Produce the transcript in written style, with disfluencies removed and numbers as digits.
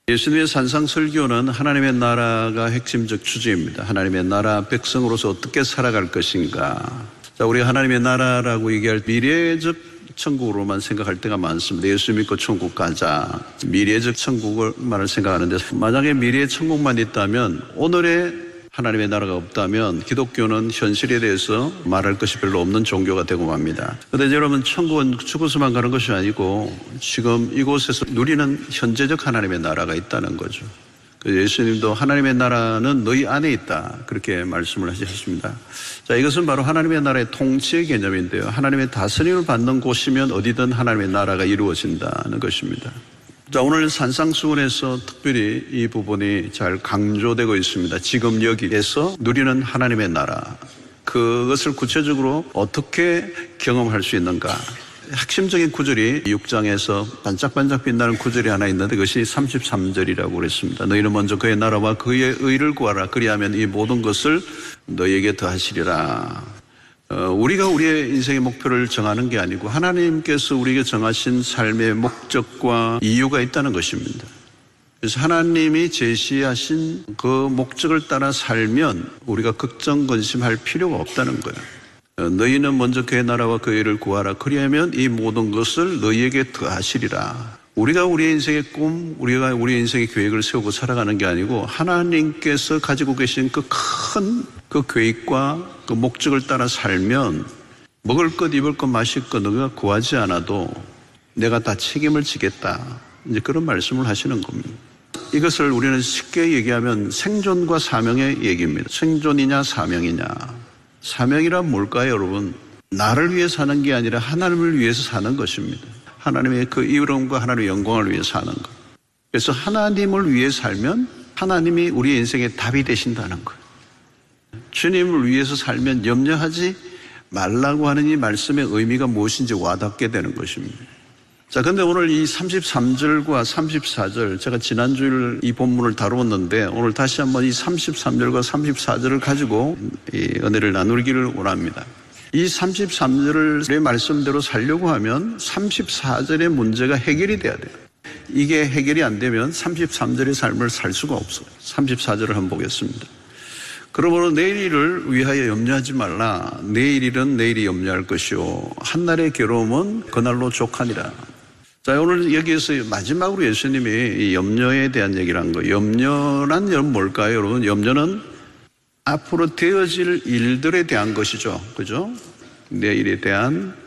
예수님의 산상설교는 하나님의 나라가 핵심적 주제입니다. 하나님의 나라 백성으로서 어떻게 살아갈 것인가. 자, 우리가 하나님의 나라라고 얘기할 미래적 천국으로만 생각할 때가 많습니다. 예수 믿고 천국 가자. 미래적 천국을만을 생각하는데 만약에 미래의 천국만 있다면 오늘의 하나님의 나라가 없다면 기독교는 현실에 대해서 말할 것이 별로 없는 종교가 되고 맙니다. 그런데 여러분, 천국은 죽어서만 가는 것이 아니고 지금 이곳에서 누리는 현재적 하나님의 나라가 있다는 거죠. 예수님도 하나님의 나라는 너희 안에 있다, 그렇게 말씀을 하셨습니다. 자, 이것은 바로 하나님의 나라의 통치의 개념인데요. 하나님의 다스림을 받는 곳이면 어디든 하나님의 나라가 이루어진다는 것입니다. 자, 오늘 산상수훈에서 특별히 이 부분이 잘 강조되고 있습니다. 지금 여기에서 누리는 하나님의 나라, 그것을 구체적으로 어떻게 경험할 수 있는가. 핵심적인 구절이 6장에서 반짝반짝 빛나는 구절이 하나 있는데 그것이 33절이라고 그랬습니다. 너희는 먼저 그의 나라와 그의 의를 구하라. 그리하면 이 모든 것을 너희에게 더하시리라. 우리가 우리의 인생의 목표를 정하는 게 아니고 하나님께서 우리에게 정하신 삶의 목적과 이유가 있다는 것입니다. 그래서 하나님이 제시하신 그 목적을 따라 살면 우리가 걱정건심할 필요가 없다는 거예요. 너희는 먼저 그의 나라와 그의 의를 구하라. 그리하면 이 모든 것을 너희에게 더하시리라. 우리가 우리의 인생의 꿈, 우리가 우리의 인생의 계획을 세우고 살아가는 게 아니고 하나님께서 가지고 계신 그 큰 그 계획과 그 목적을 따라 살면 먹을 것, 입을 것, 마실 것 너가 구하지 않아도 내가 다 책임을 지겠다. 이제 그런 말씀을 하시는 겁니다. 이것을 우리는 쉽게 얘기하면 생존과 사명의 얘기입니다. 생존이냐 사명이냐. 사명이란 뭘까요, 여러분? 나를 위해 사는 게 아니라 하나님을 위해서 사는 것입니다. 하나님의 그 이름과 하나님의 영광을 위해 사는 것. 그래서 하나님을 위해 살면 하나님이 우리의 인생의 답이 되신다는 거예요. 주님을 위해서 살면 염려하지 말라고 하는 이 말씀의 의미가 무엇인지 와닿게 되는 것입니다. 자, 근데 오늘 이 33절과 34절, 제가 지난주일 이 본문을 다루었는데 오늘 다시 한번 이 33절과 34절을 가지고 이 은혜를 나누기를 원합니다. 이 33절의 말씀대로 살려고 하면 34절의 문제가 해결이 돼야 돼요. 이게 해결이 안 되면 33절의 삶을 살 수가 없어요. 34절을 한번 보겠습니다. 그러므로 내일 일을 위하여 염려하지 말라. 내일 일은 내일이 염려할 것이요 한날의 괴로움은 그날로 족하니라. 자, 오늘 여기에서 마지막으로 예수님이 이 염려에 대한 얘기를 한 거예요. 염려란 뭘까요, 여러분? 염려는 앞으로 되어질 일들에 대한 것이죠. 그죠? 내일에 대한